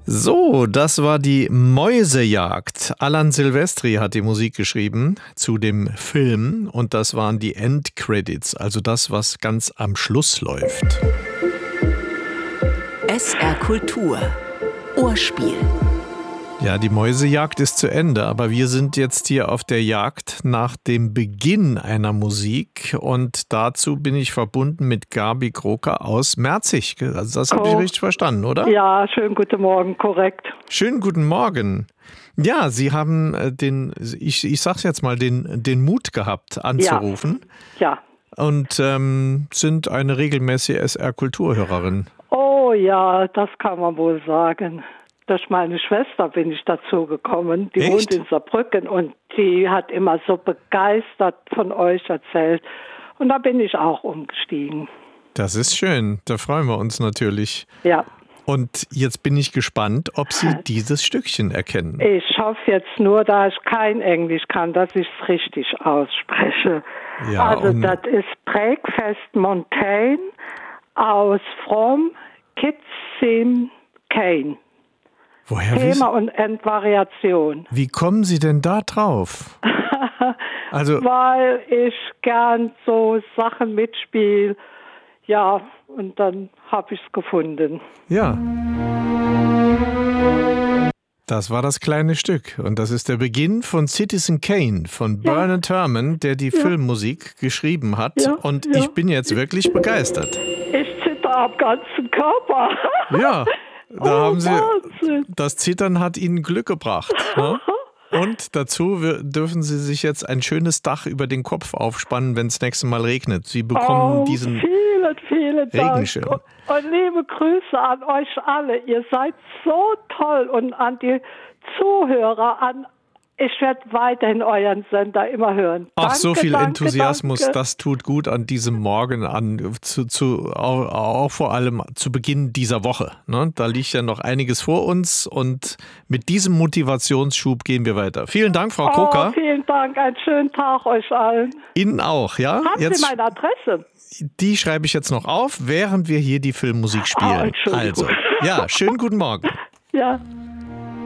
So, das war die Mäusejagd. Alan Silvestri hat die Musik geschrieben zu dem Film und das waren die Endcredits, also das, was ganz am Schluss läuft. SR Kultur. Ohrspiel. Ja, die Mäusejagd ist zu Ende, aber wir sind jetzt hier auf der Jagd nach dem Beginn einer Musik und dazu bin ich verbunden mit Gabi Kroker aus Merzig. Also das habe ich richtig verstanden, oder? Ja, schönen guten Morgen, korrekt. Schönen guten Morgen. Ja, Sie haben ich sag's jetzt mal, den Mut gehabt anzurufen. Ja. Und sind eine regelmäßige SR-Kulturhörerin. Oh ja, das kann man wohl sagen. Durch meine Schwester bin ich dazu gekommen. Die wohnt in Saarbrücken und die hat immer so begeistert von euch erzählt. Und da bin ich auch umgestiegen. Das ist schön, da freuen wir uns natürlich. Ja. Und jetzt bin ich gespannt, ob Sie dieses Stückchen erkennen. Ich hoffe jetzt nur, da ich kein Englisch kann, dass ich es richtig ausspreche. Ja, also das ist Breakfast Mountain aus From Kitzim Kane. Woher Thema und Endvariation. Wie kommen Sie denn da drauf? Also, weil ich gern so Sachen mitspiele. Ja, und dann habe ich es gefunden. Ja. Das war das kleine Stück. Und das ist der Beginn von Citizen Kane von Bernard Herrmann, der die Filmmusik geschrieben hat. Und ich bin jetzt wirklich begeistert. Ich zitter am ganzen Körper. Ja. Da haben Sie, das Zittern hat Ihnen Glück gebracht. Ne? Und dazu dürfen Sie sich jetzt ein schönes Dach über den Kopf aufspannen, wenn es nächstes Mal regnet. Sie bekommen diesen vielen Regenschirm. Dank. Und liebe Grüße an euch alle. Ihr seid so toll und an die Zuhörer, ich werde weiterhin euren Sender immer hören. Ach, so viel Enthusiasmus, danke. Das tut gut an diesem Morgen auch vor allem zu Beginn dieser Woche. Ne? Da liegt ja noch einiges vor uns und mit diesem Motivationsschub gehen wir weiter. Vielen Dank, Frau Kroker. Vielen Dank, einen schönen Tag euch allen. Ihnen auch, ja? Haben Sie meine Adresse? Die schreibe ich jetzt noch auf, während wir hier die Filmmusik spielen. Also, ja, schönen guten Morgen. Ja.